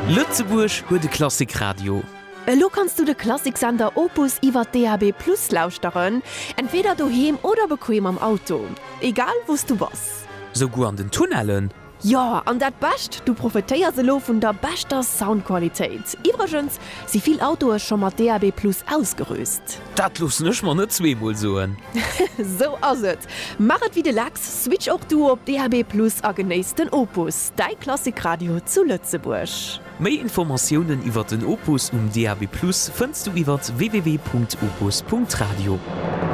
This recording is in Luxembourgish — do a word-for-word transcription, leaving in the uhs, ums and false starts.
Lützeburg huet de Klassikradio. Lo kannst du de Klassiksender Opus iwwer D A B plus lauschteren, entweder doheem oder bequem am Auto. Egal wost du was. So go an den Tunnelen. Ja, an dat bascht, du profitéier se lo vun der bester Soundqualitéit. Iwergens si viel Autoer schon mat D A B plus ausgerüst. Dat los nech man net zweemol soen. So ass et. Machet wie de Lachs, switch auch du op D A B plus a genéisten Opus, dei Klassikradio zu Lützeburg. Méi Informationen iwwer den Opus um D A B plus findst du iwwer w w w punkt opus punkt radio.